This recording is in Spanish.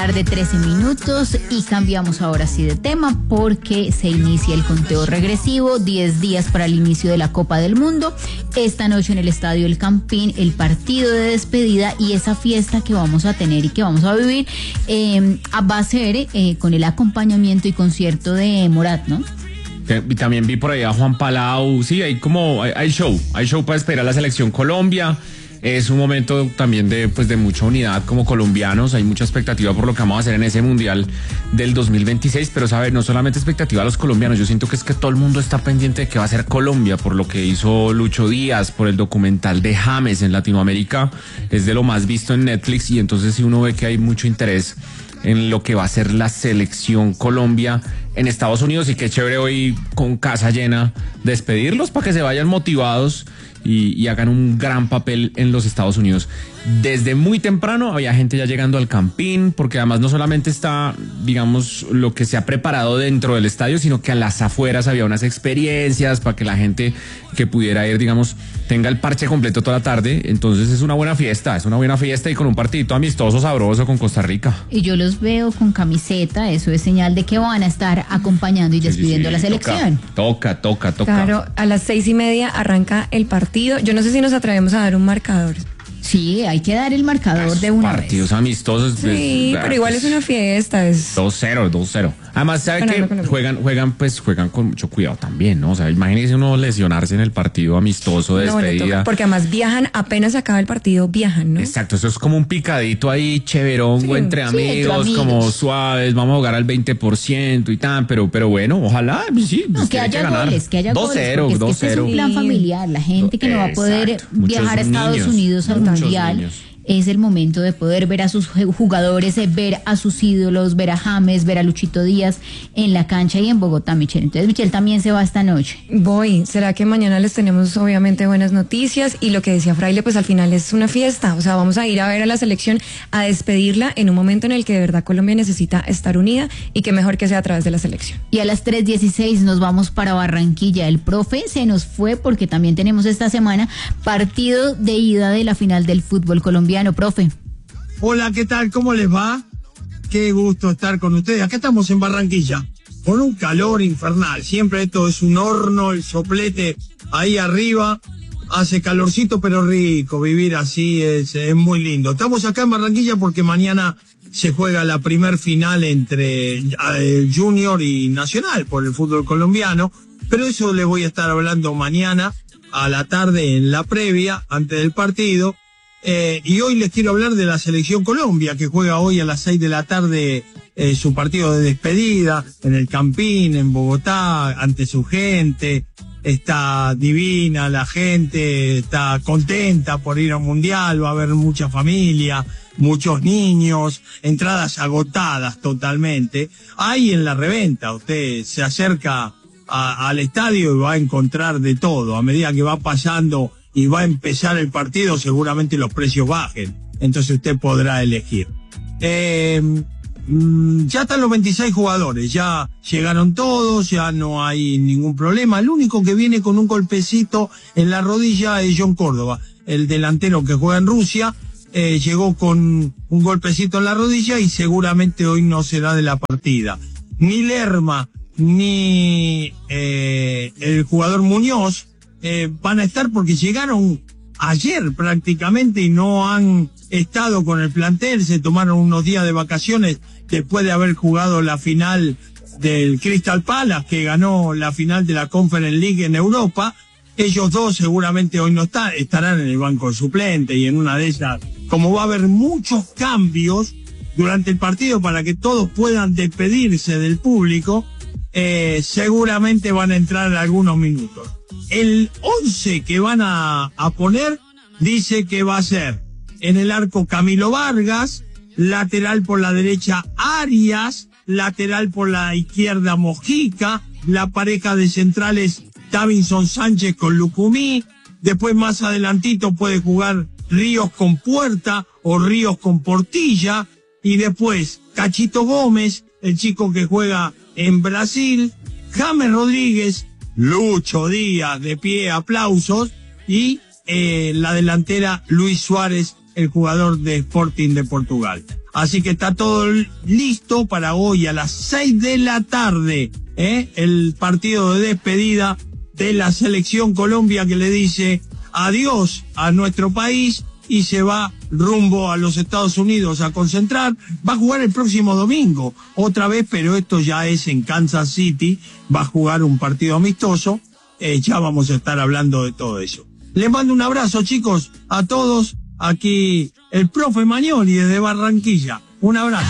De 13 minutos y cambiamos ahora sí de tema porque se inicia el conteo regresivo, 10 días para el inicio de la Copa del Mundo. Esta noche en el Estadio El Campín, el partido de despedida y esa fiesta que vamos a tener y que vamos a vivir va a ser con el acompañamiento y concierto de Morat, ¿no? Y también vi por ahí a Juan Palau. Sí, hay show para esperar a la selección Colombia. Es un momento también de mucha unidad como colombianos. Hay mucha expectativa por lo que vamos a hacer en ese Mundial del 2026, pero sabe, no solamente expectativa a los colombianos, yo siento que es que todo el mundo está pendiente de qué va a hacer Colombia por lo que hizo Lucho Díaz, por el documental de James en Latinoamérica, es de lo más visto en Netflix, y entonces sí uno ve que hay mucho interés en lo que va a ser la selección Colombia en Estados Unidos, y qué chévere hoy con casa llena despedirlos para que se vayan motivados y hagan un gran papel en los Estados Unidos. Desde muy temprano había gente ya llegando al Campín, porque además no solamente está, digamos, lo que se ha preparado dentro del estadio, sino que a las afueras había unas experiencias para que la gente que pudiera ir, digamos, tenga el parche completo toda la tarde. Entonces es una buena fiesta y con un partidito amistoso sabroso con Costa Rica. Y yo los veo con camiseta, eso es señal de que van a estar acompañando y despidiendo a la selección. Toca. Claro, a las 6:30 arranca el partido. Yo no sé si nos atrevemos a dar un marcador. Sí, hay que dar el marcador de una vez. Partidos amistosos. Sí, pero igual es una fiesta. 2-0. Además, ¿sabe que juegan con mucho cuidado también, ¿no? O sea, imagínese uno lesionarse en el partido amistoso de despedida. Porque además viajan, apenas acaba el partido, viajan, ¿no? Exacto, eso es como un picadito ahí chéverongo entre amigos, como suaves, vamos a jugar al 20% y tan, pero bueno, ojalá, sí. No, que haya goles, 2-0. Es que es un plan familiar, la gente que no va a poder viajar a Estados Unidos al Mundial. Es el momento de poder ver a sus jugadores, ver a sus ídolos, ver a James, ver a Luchito Díaz en la cancha y en Bogotá, Michelle. Entonces, Michelle también se va esta noche. Voy. ¿Será que mañana les tenemos obviamente buenas noticias? Y lo que decía Fraile, pues al final es una fiesta. O sea, vamos a ir a ver a la selección, a despedirla en un momento en el que de verdad Colombia necesita estar unida, y que mejor que sea a través de la selección. Y a las 3:16 nos vamos para Barranquilla. El profe se nos fue porque también tenemos esta semana partido de ida de la final del fútbol colombiano. Profe. Hola, ¿qué tal? ¿Cómo les va? Qué gusto estar con ustedes. Acá estamos en Barranquilla, con un calor infernal. Siempre esto es un horno, el soplete ahí arriba. Hace calorcito, pero rico. Vivir así es muy lindo. Estamos acá en Barranquilla porque mañana se juega la primer final entre Junior y Nacional por el fútbol colombiano. Pero eso les voy a estar hablando mañana a la tarde en la previa, antes del partido. Y hoy les quiero hablar de la selección Colombia, que juega hoy a las 6 de la tarde su partido de despedida en el Campín, en Bogotá, ante su gente. Está divina la gente, está contenta por ir al Mundial, va a haber mucha familia, muchos niños, entradas agotadas totalmente. Ahí en la reventa, usted se acerca al estadio y va a encontrar de todo. A medida que va pasando y va a empezar el partido, seguramente los precios bajen. Entonces usted podrá elegir. Ya están los 26 jugadores, ya llegaron todos, ya no hay ningún problema. El único que viene con un golpecito en la rodilla es John Córdoba, el delantero que juega en Rusia. Llegó con un golpecito en la rodilla y seguramente hoy no será de la partida. Ni Lerma, ni el jugador Muñoz van a estar porque llegaron ayer prácticamente y no han estado con el plantel, se tomaron unos días de vacaciones después de haber jugado la final del Crystal Palace, que ganó la final de la Conference League en Europa. Ellos dos seguramente hoy no estarán en el banco suplente, y en una de ellas, como va a haber muchos cambios durante el partido para que todos puedan despedirse del público, seguramente van a entrar algunos minutos. El 11 que van a poner dice que va a ser en el arco Camilo Vargas, lateral por la derecha Arias, lateral por la izquierda Mojica, la pareja de centrales Davinson Sánchez con Lucumí, después más adelantito puede jugar Ríos con Puerta o Ríos con Portilla, y después Cachito Gómez, el chico que juega en Brasil, James Rodríguez, Lucho Díaz de pie, aplausos, y la delantera Luis Suárez, el jugador de Sporting de Portugal. Así que está todo listo para hoy a las 6 de la tarde, el partido de despedida de la selección Colombia, que le dice adiós a nuestro país y se va rumbo a los Estados Unidos a concentrar. Va a jugar el próximo domingo, otra vez, pero esto ya es en Kansas City. Va a jugar un partido amistoso. Ya vamos a estar hablando de todo eso. Les mando un abrazo, chicos, a todos. Aquí el profe Magnoli desde Barranquilla. Un abrazo.